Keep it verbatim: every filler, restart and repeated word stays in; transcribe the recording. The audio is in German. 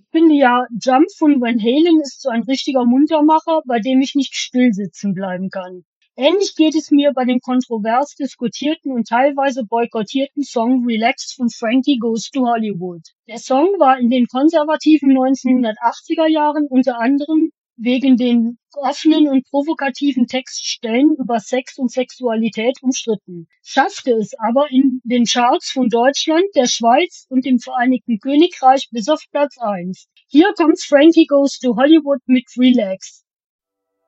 Finde ja, Jump von Van Halen ist so ein richtiger Muntermacher, bei dem ich nicht still sitzen bleiben kann. Ähnlich geht es mir bei dem kontrovers diskutierten und teilweise boykottierten Song Relax von Frankie Goes to Hollywood. Der Song war in den konservativen neunzehnhundertachtziger Jahren unter anderem wegen den offenen und provokativen Textstellen über Sex und Sexualität umstritten, schaffte es aber in den Charts von Deutschland, der Schweiz und dem Vereinigten Königreich bis auf Platz eins. Hier kommt Frankie Goes to Hollywood mit Relax.